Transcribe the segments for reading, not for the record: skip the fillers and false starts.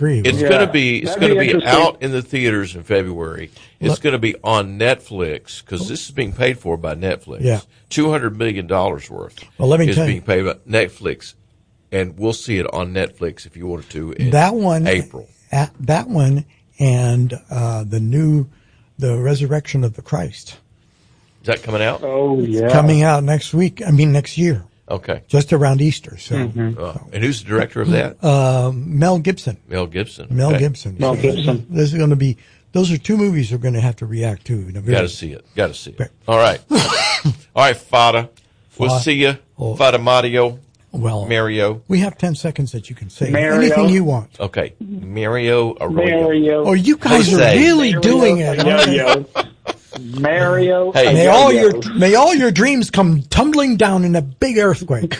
agree. It's going to be out in the theaters in February. It's going to be on Netflix because this is being paid for by Netflix. Yeah. $200 million worth. Well, let me is tell being you. paid by Netflix, and we'll see it on Netflix if you wanted to in April. That one and the Resurrection of the Christ. Is that coming out? Oh, yeah. It's coming out next year. Okay. Just around Easter. So. And who's the director of that? Mel Gibson. Mel Gibson. This is going to be. Those are two movies we're going to have to react to. Got to see it. All right. All right, Fada. We'll see you. Fada Mario. Well, Mario. We have 10 seconds that you can say anything you want. Okay. Mario Arroyo. Mario. Oh, you guys are really doing it. Mario. Hey, may all your dreams come tumbling down in a big earthquake.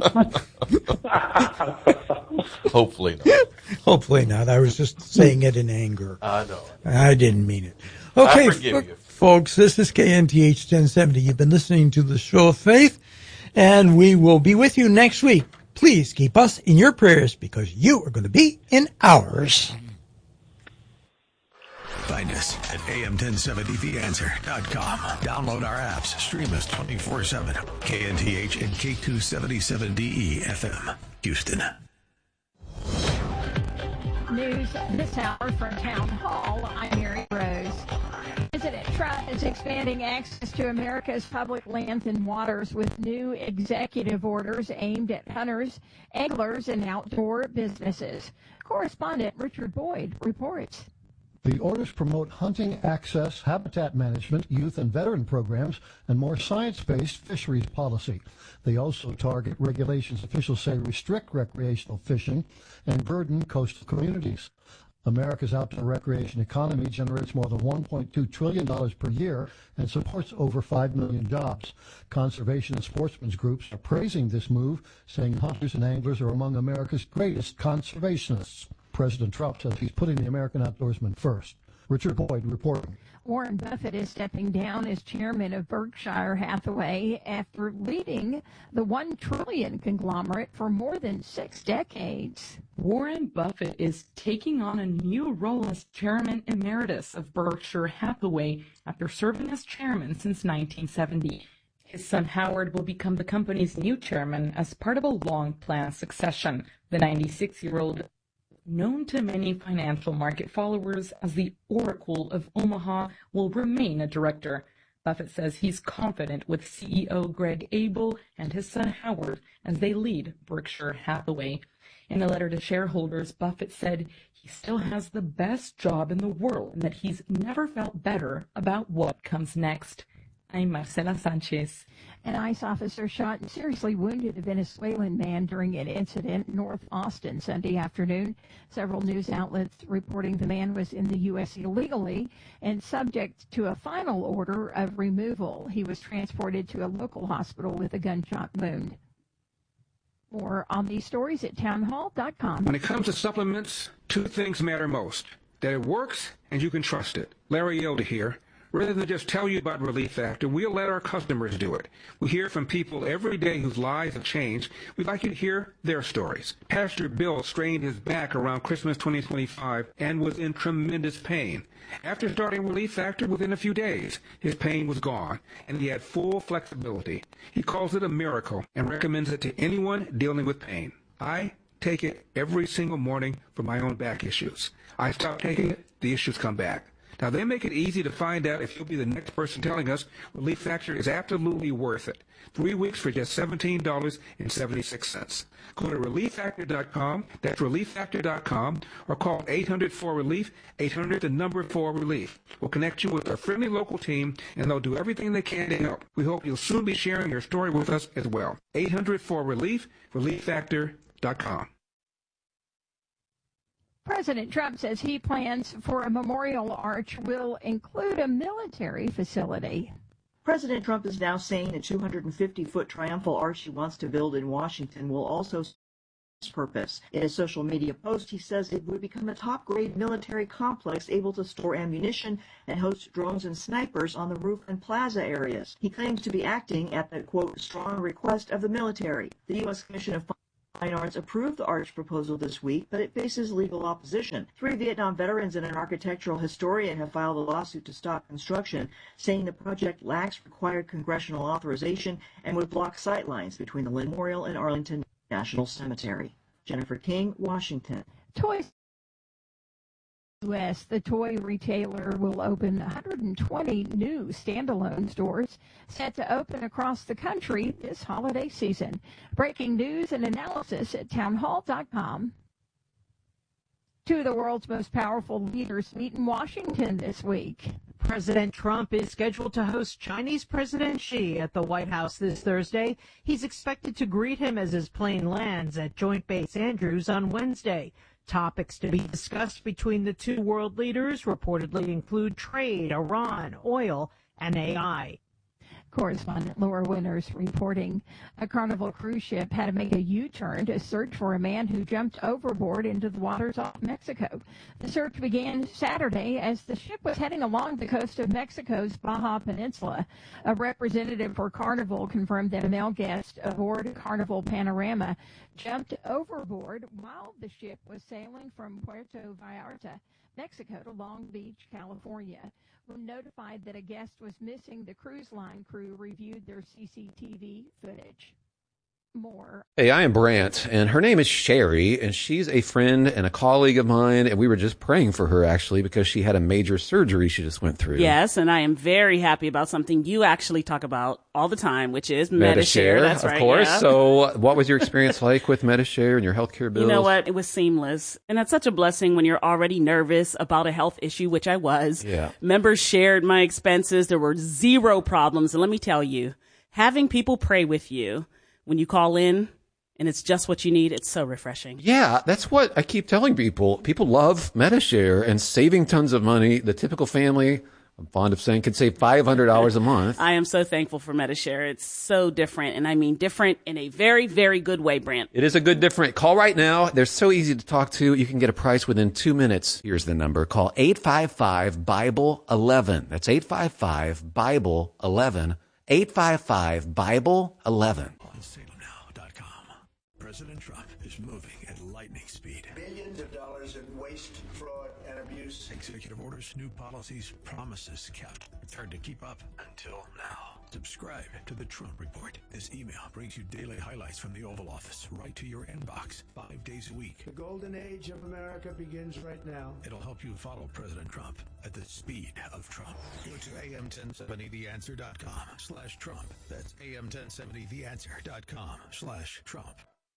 Hopefully not. Hopefully not. I was just saying it in anger. I know. I didn't mean it. Okay, I forgive you. Folks, this is KNTH 1070. You've been listening to the Show of Faith, and we will be with you next week. Please keep us in your prayers because you are going to be in ours. Find us at am1070theanswer.com. Download our apps. Stream us 24/7. KNTH and K277DE FM, Houston. News this hour from Town Hall. I'm Mary Rose. President Trump is expanding access to America's public lands and waters with new executive orders aimed at hunters, anglers, and outdoor businesses. Correspondent Richard Boyd reports. The orders promote hunting access, habitat management, youth and veteran programs, and more science-based fisheries policy. They also target regulations officials say restrict recreational fishing and burden coastal communities. America's outdoor recreation economy generates more than $1.2 trillion per year and supports over 5 million jobs. Conservation and sportsmen's groups are praising this move, saying hunters and anglers are among America's greatest conservationists. President Trump says he's putting the American outdoorsman first. Richard Boyd reporting. Warren Buffett is stepping down as chairman of Berkshire Hathaway after leading the $1 trillion conglomerate for more than 6 decades. Warren Buffett is taking on a new role as chairman emeritus of Berkshire Hathaway after serving as chairman since 1970. His son Howard will become the company's new chairman as part of a long-planned succession. The 96-year-old, known to many financial market followers as the Oracle of Omaha, will remain a director. Buffett says he's confident with CEO Greg Abel and his son Howard as they lead Berkshire Hathaway. In a letter to shareholders, Buffett said he still has the best job in the world and that he's never felt better about what comes next. I'm Marcela Sanchez. An ICE officer shot and seriously wounded a Venezuelan man during an incident north Austin Sunday afternoon. Several news outlets reporting the man was in the U.S. illegally and subject to a final order of removal. He was transported to a local hospital with a gunshot wound. More on these stories at townhall.com. When it comes to supplements, 2 things matter most: that it works and you can trust it. Larry Elder here. Rather than just tell you about Relief Factor, we'll let our customers do it. We hear from people every day whose lives have changed. We'd like you to hear their stories. Pastor Bill strained his back around Christmas 2025 and was in tremendous pain. After starting Relief Factor, within a few days, his pain was gone, and he had full flexibility. He calls it a miracle and recommends it to anyone dealing with pain. I take it every single morning for my own back issues. I stop taking it, the issues come back. Now, they make it easy to find out if you'll be the next person telling us Relief Factor is absolutely worth it. 3 weeks for just $17.76. Go to ReliefFactor.com, that's ReliefFactor.com, or call 800-4RELIEF, 800-4RELIEF. We'll connect you with our friendly local team, and they'll do everything they can to help. We hope you'll soon be sharing your story with us as well. 800-4RELIEF, ReliefFactor.com. President Trump says he plans for a memorial arch will include a military facility. President Trump is now saying the 250-foot triumphal arch he wants to build in Washington will also serve his purpose. In a social media post, he says it would become a top-grade military complex able to store ammunition and host drones and snipers on the roof and plaza areas. He claims to be acting at the, quote, strong request of the military. The U.S. Commission of Fine Arts approved the arch proposal this week, but it faces legal opposition. 3 Vietnam veterans and an architectural historian have filed a lawsuit to stop construction, saying the project lacks required congressional authorization and would block sightlines between the Lynn Memorial and Arlington National Cemetery. Jennifer King, Washington. Toys U.S., the toy retailer will open 120 new standalone stores set to open across the country this holiday season. Breaking news and analysis at townhall.com. 2 of the world's most powerful leaders meet in Washington this week. President Trump is scheduled to host Chinese President Xi at the White House this Thursday. He's expected to greet him as his plane lands at Joint Base Andrews on Wednesday. Topics to be discussed between the 2 world leaders reportedly include trade, Iran, oil, and AI. Correspondent Laura Winters reporting a Carnival cruise ship had to make a U-turn to search for a man who jumped overboard into the waters off Mexico. The search began Saturday as the ship was heading along the coast of Mexico's Baja Peninsula. A representative for Carnival confirmed that a male guest aboard Carnival Panorama jumped overboard while the ship was sailing from Puerto Vallarta, Mexico, to Long Beach, California. When notified that a guest was missing, the cruise line crew reviewed their CCTV footage. More. Hey, I am Brant, and her name is Sherry, and she's a friend and a colleague of mine, and we were just praying for her, actually, because she had a major surgery she just went through. Yes, and I am very happy about something you actually talk about all the time, which is Medi-Share. That's right, of course. Yeah. So what was your experience like with Medi-Share and your healthcare bills? You know what? It was seamless. And that's such a blessing when you're already nervous about a health issue, which I was. Yeah. Members shared my expenses. There were 0 problems. And let me tell you, having people pray with you when you call in and it's just what you need, it's so refreshing. Yeah, that's what I keep telling people. People love Medi-Share and saving tons of money. The typical family, I'm fond of saying, can save $500 a month. I am so thankful for Medi-Share. It's so different, and I mean different in a very, very good way, Brant. It is a good different. Call right now. They're so easy to talk to. You can get a price within 2 minutes. Here's the number. Call 855-BIBLE-11. That's 855-BIBLE-11. 855-BIBLE-11. SalemNow.com. President Trump is moving at lightning speed. Billions of dollars in waste, fraud, and abuse. Executive orders, new policies, promises kept. It's hard to keep up until now. Subscribe to the Trump Report. This email brings you daily highlights from the Oval Office right to your inbox 5 days a week. The golden age of America begins right now. It'll help you follow President Trump at the speed of Trump. Go to am1070theanswer.com/Trump. That's am1070theanswer.com/Trump.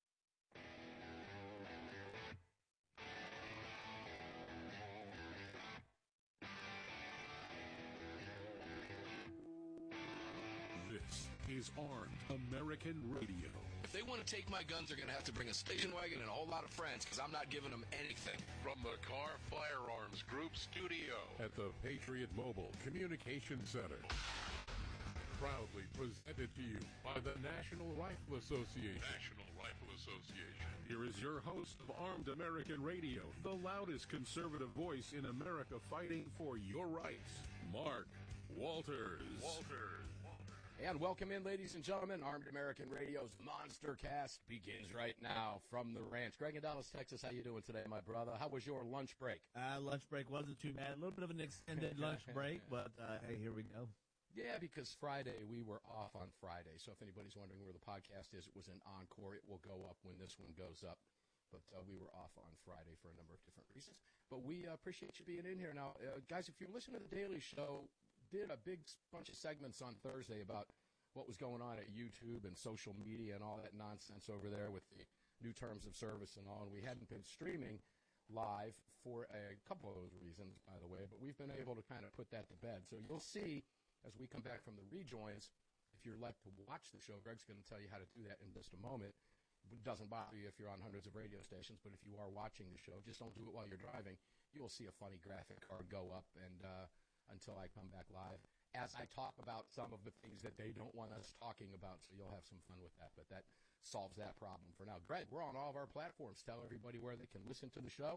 This is Armed American Radio. If they want to take my guns, they're going to have to bring a station wagon and a whole lot of friends, because I'm not giving them anything. From the Car Firearms Group studio at the Patriot Mobile Communication Center. Proudly presented to you by the National Rifle Association. National Rifle Association. Here is your host of Armed American Radio, the loudest conservative voice in America fighting for your rights, Mark Walters. And welcome in, ladies and gentlemen. Armed American Radio's Monster Cast begins right now from the ranch. Greg in Dallas, Texas, how you doing today, my brother? How was your lunch break? Lunch break wasn't too bad. A little bit of an extended lunch break, but hey, here we go. Yeah, because Friday, we were off on Friday. So if anybody's wondering where the podcast is, it was an encore. It will go up when this one goes up. But we were off on Friday for a number of different reasons. But we appreciate you being in here. Now, guys, if you're listening to The Daily Show, did a big bunch of segments on Thursday about what was going on at YouTube and social media and all that nonsense over there with the new terms of service and all. And we hadn't been streaming live for a couple of those reasons, by the way, but we've been able to kind of put that to bed. So you'll see as we come back from the rejoins, if you're left to watch the show, Greg's going to tell you how to do that in just a moment. It doesn't bother you if you're on hundreds of radio stations, but if you are watching the show, just don't do it while you're driving. You will see a funny graphic card go up and until I come back live, as I talk about some of the things that they don't want us talking about, so you'll have some fun with that. But that solves that problem for now. Greg, we're on all of our platforms. Tell everybody where they can listen to the show,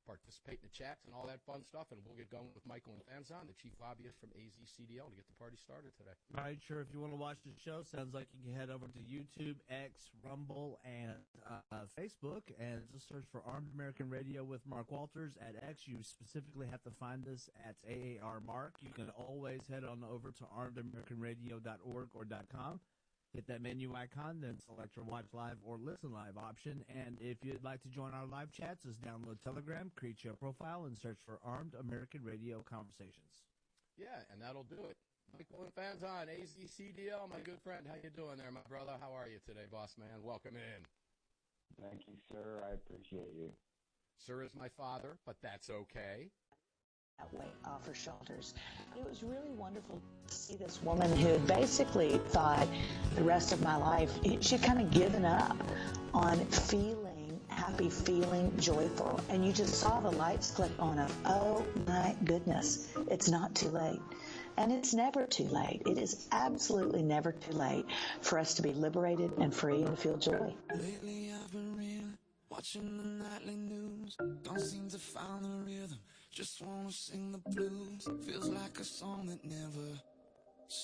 participate in the chats and all that fun stuff, and we'll get going with Michael Infanzon, the chief lobbyist from AZCDL, to get the party started today. All right, sure. If you want to watch the show, sounds like you can head over to YouTube, X, Rumble, and Facebook, and just search for Armed American Radio with Mark Walters. At X, you specifically have to find us at AAR Mark. You can always head on over to armedamericanradio.org or .com. Hit that menu icon, then select your watch live or listen live option. And if you'd like to join our live chats, just download Telegram, create your profile, and search for Armed American Radio Conversations. Yeah, and that'll do it. Michael Infanzon, AZCDL, my good friend. How you doing there, my brother? How are you today, boss man? Welcome in. Thank you, sir. I appreciate you. Sir is my father, but that's okay. That weight off her shoulders. It was really wonderful to see this woman who basically thought the rest of my life, she'd kind of given up on feeling happy, feeling joyful. And you just saw the lights click on of, oh my goodness, it's not too late. And it's never too late. It is absolutely never too late for us to be liberated and free and feel joy. Lately I've been reeling, watching the nightly news. Don't seem to find the rhythm. Just wanna sing the blues. Feels like a song that never